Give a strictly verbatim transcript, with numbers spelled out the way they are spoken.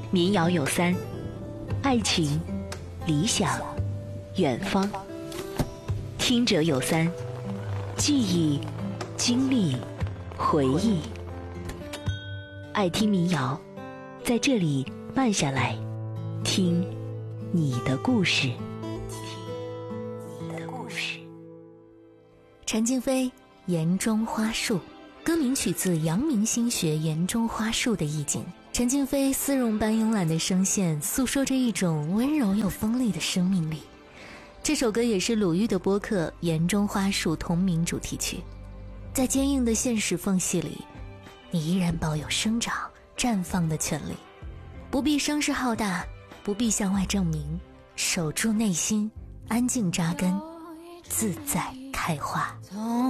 民谣有三：爱情、理想、远方。听者有三：记忆、经历、回忆。爱听民谣，在这里慢下来，听你的故事。听你的故事。 陈静飞《岩中花树》，歌名取自阳明心学岩中花树的意境。陈静飞丝绒般慵懒的声线，诉说着一种温柔又锋利的生命力。这首歌也是鲁豫的播客《岩中花树》同名主题曲。在坚硬的现实缝隙里，你依然保有生长、绽放的权利，不必声势浩大，不必向外证明，守住内心，安静扎根，自在开花。